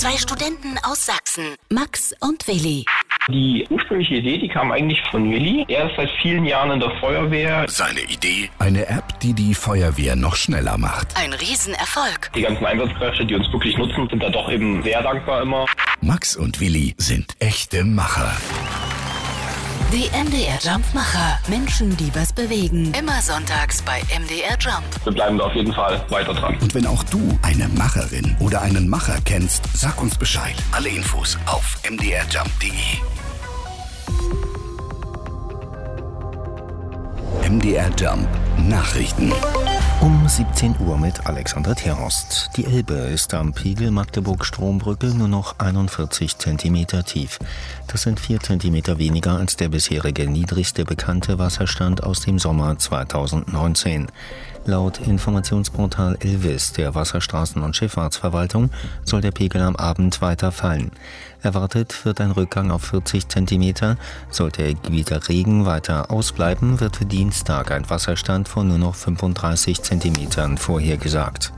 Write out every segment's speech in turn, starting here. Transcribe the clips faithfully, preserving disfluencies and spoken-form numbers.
Zwei Studenten aus Sachsen, Max und Willi. Die ursprüngliche Idee, die kam eigentlich von Willi. Er ist seit vielen Jahren in der Feuerwehr. Seine Idee? Eine App, die die Feuerwehr noch schneller macht. Ein Riesenerfolg. Die ganzen Einsatzkräfte, die uns wirklich nutzen, sind da doch eben sehr dankbar immer. Max und Willi sind echte Macher. Die M D R Jump-Macher. Menschen, die was bewegen. Immer sonntags bei M D R Jump. Wir bleiben da auf jeden Fall weiter dran. Und wenn auch du eine Macherin oder einen Macher kennst, sag uns Bescheid. Alle Infos auf m d r jump punkt d e. M D R Jump Nachrichten. Um siebzehn Uhr mit Alexander Terhorst. Die Elbe ist am Pegel Magdeburg-Strombrücke nur noch einundvierzig Zentimeter tief. Das sind vier Zentimeter weniger als der bisherige niedrigste bekannte Wasserstand aus dem Sommer zweitausendneunzehn. Laut Informationsportal Elvis der Wasserstraßen- und Schifffahrtsverwaltung soll der Pegel am Abend weiter fallen. Erwartet wird ein Rückgang auf vierzig Zentimeter. Sollte wieder Regen weiter ausbleiben, wird für Dienstag ein Wasserstand von nur noch fünfunddreißig Zentimetern vorhergesagt.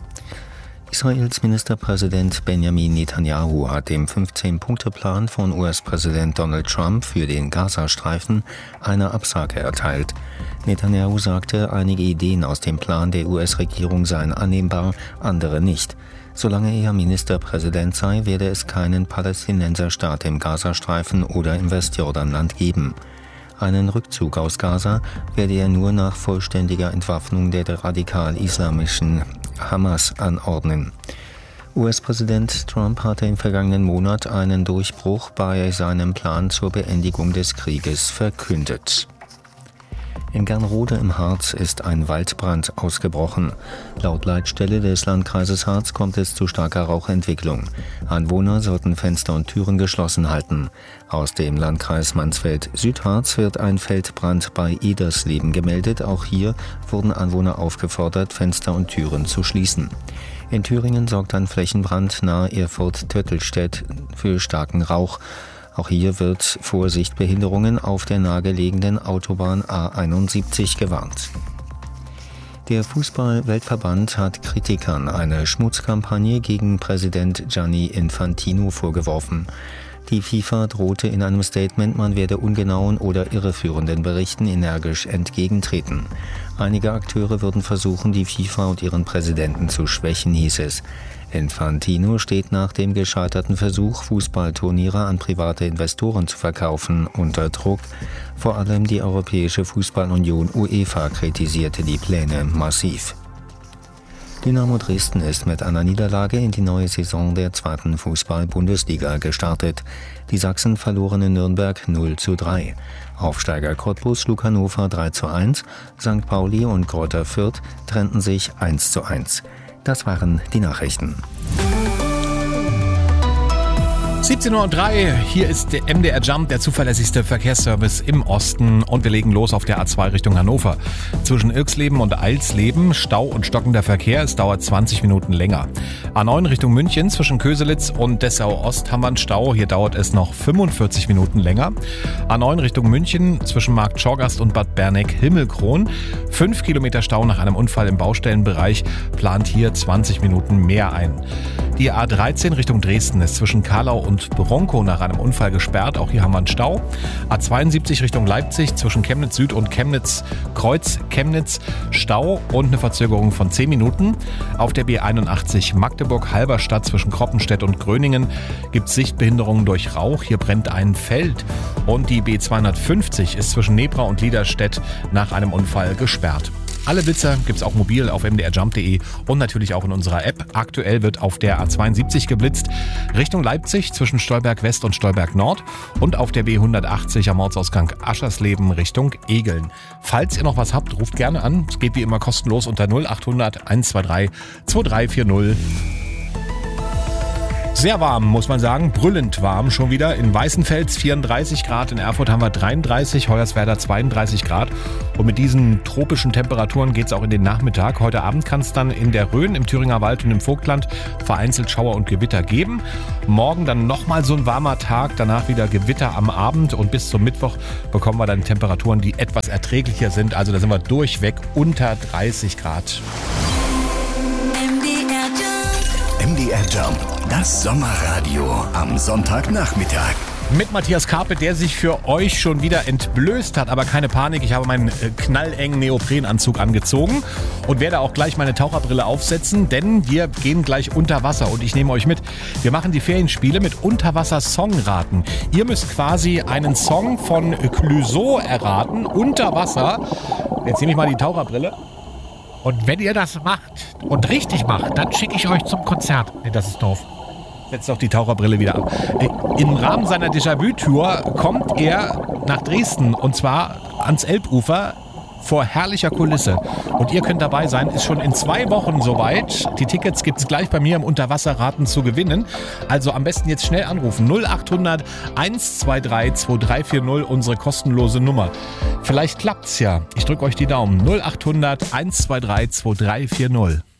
Israels Ministerpräsident Benjamin Netanyahu hat dem fünfzehn-Punkte-Plan von U S-Präsident Donald Trump für den Gazastreifen eine Absage erteilt. Netanyahu sagte, einige Ideen aus dem Plan der U S-Regierung seien annehmbar, andere nicht. Solange er Ministerpräsident sei, werde es keinen Palästinenserstaat im Gazastreifen oder im Westjordanland geben. Einen Rückzug aus Gaza werde er nur nach vollständiger Entwaffnung der radikal-islamischen Hamas anordnen. U S-Präsident Trump hatte im vergangenen Monat einen Durchbruch bei seinem Plan zur Beendigung des Krieges verkündet. In Gernrode im Harz ist ein Waldbrand ausgebrochen. Laut Leitstelle des Landkreises Harz kommt es zu starker Rauchentwicklung. Anwohner sollten Fenster und Türen geschlossen halten. Aus dem Landkreis Mansfeld-Südharz wird ein Feldbrand bei Edersleben gemeldet. Auch hier wurden Anwohner aufgefordert, Fenster und Türen zu schließen. In Thüringen sorgt ein Flächenbrand nahe Erfurt-Töttelstedt für starken Rauch. Auch hier wird vor Sichtbehinderungen auf der nahegelegenen Autobahn A einundsiebzig gewarnt. Der Fußball-Weltverband hat Kritikern eine Schmutzkampagne gegen Präsident Gianni Infantino vorgeworfen. Die FIFA drohte in einem Statement, man werde ungenauen oder irreführenden Berichten energisch entgegentreten. Einige Akteure würden versuchen, die FIFA und ihren Präsidenten zu schwächen, hieß es. Infantino steht nach dem gescheiterten Versuch, Fußballturniere an private Investoren zu verkaufen, unter Druck. Vor allem die Europäische Fußballunion UEFA kritisierte die Pläne massiv. Dynamo Dresden ist mit einer Niederlage in die neue Saison der zweiten Fußball-Bundesliga gestartet. Die Sachsen verloren in Nürnberg null zu drei. Aufsteiger Cottbus schlug Hannover drei zu eins, Sankt Pauli und Greuther Fürth trennten sich eins zu eins. Das waren die Nachrichten. siebzehn Uhr drei, hier ist der M D R Jump, der zuverlässigste Verkehrsservice im Osten, und wir legen los auf der A zwei Richtung Hannover. Zwischen Irksleben und Eilsleben Stau und stockender Verkehr, es dauert zwanzig Minuten länger. A neun Richtung München zwischen Köselitz und Dessau Ost haben wir einen Stau, hier dauert es noch fünfundvierzig Minuten länger. A neun Richtung München zwischen Markt Schorgast und Bad Berneck-Himmelkron, fünf Kilometer Stau nach einem Unfall im Baustellenbereich, plant hier zwanzig Minuten mehr ein. Die A dreizehn Richtung Dresden ist zwischen Karlau und Bronkow nach einem Unfall gesperrt. Auch hier haben wir einen Stau. A zweiundsiebzig Richtung Leipzig zwischen Chemnitz Süd und Chemnitz Kreuz Chemnitz Stau und eine Verzögerung von zehn Minuten. Auf der B einundachtzig Magdeburg-Halberstadt zwischen Kroppenstedt und Gröningen gibt es Sichtbehinderungen durch Rauch. Hier brennt ein Feld. Und die B zweihundertfünfzig ist zwischen Nebra und Liederstedt nach einem Unfall gesperrt. Alle Blitzer gibt's auch mobil auf m d r jump punkt d e und natürlich auch in unserer App. Aktuell wird auf der A zweiundsiebzig geblitzt Richtung Leipzig zwischen Stolberg West und Stolberg Nord und auf der B hundertachtzig am Ortsausgang Aschersleben Richtung Egeln. Falls ihr noch was habt, ruft gerne an. Es geht wie immer kostenlos unter null achthundert eins zwei drei zwei drei vier null. Sehr warm, muss man sagen, brüllend warm schon wieder. In Weißenfels vierunddreißig Grad, in Erfurt haben wir dreiunddreißig, Hoyerswerda zweiunddreißig Grad. Und mit diesen tropischen Temperaturen geht es auch in den Nachmittag. Heute Abend kann es dann in der Rhön, im Thüringer Wald und im Vogtland vereinzelt Schauer und Gewitter geben. Morgen dann nochmal so ein warmer Tag, danach wieder Gewitter am Abend und bis zum Mittwoch bekommen wir dann Temperaturen, die etwas erträglicher sind. Also da sind wir durchweg unter dreißig Grad. M D D R Jump, das Sommerradio am Sonntagnachmittag. Mit Matthias Karpe, der sich für euch schon wieder entblößt hat. Aber keine Panik, ich habe meinen äh, knallengen Neoprenanzug angezogen und werde auch gleich meine Taucherbrille aufsetzen, denn wir gehen gleich unter Wasser und ich nehme euch mit. Wir machen die Ferienspiele mit Unterwasser-Songraten. Ihr müsst quasi einen Song von Clouseau erraten, unter Wasser. Jetzt nehme ich mal die Taucherbrille. Und wenn ihr das macht und richtig macht, dann schicke ich euch zum Konzert. Nee, das ist doof. Setzt doch die Taucherbrille wieder ab. Im Rahmen seiner Déjà-vu-Tour kommt er nach Dresden und zwar ans Elbufer vor herrlicher Kulisse. Und ihr könnt dabei sein, ist schon in zwei Wochen soweit. Die Tickets gibt es gleich bei mir im Unterwasserraten zu gewinnen. Also am besten jetzt schnell anrufen. null acht hundert eins zwei drei zwei drei vier null, unsere kostenlose Nummer. Vielleicht klappt's ja. Ich drücke euch die Daumen. null acht hundert eins zwei drei zwei drei vier null.